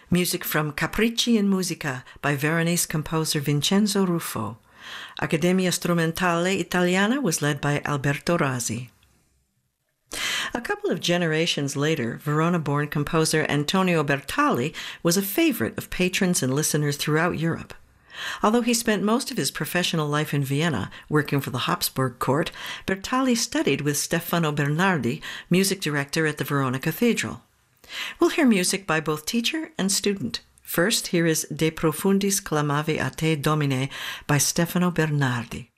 Music from Capricci in Musica by Veronese composer Vincenzo Ruffo. Accademia Strumentale Italiana was led by Alberto Razzi. A couple of generations later, Verona-born composer Antonio Bertali was a favorite of patrons and listeners throughout Europe. Although he spent most of his professional life in Vienna, working for the Habsburg court, Bertali studied with Stefano Bernardi, music director at the Verona Cathedral. We'll hear music by both teacher and student. First, here is De Profundis Clamavi a Te Domine by Stefano Bernardi.